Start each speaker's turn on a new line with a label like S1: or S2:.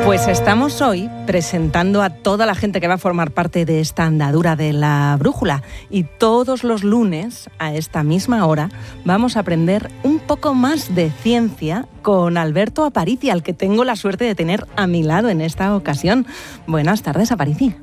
S1: Pues estamos hoy presentando a toda la gente que va a formar parte de esta andadura de la brújula, y todos los lunes a esta misma hora vamos a aprender un poco más de ciencia con Alberto Aparici, al que tengo la suerte de tener a mi lado en esta ocasión. Buenas tardes, Aparici.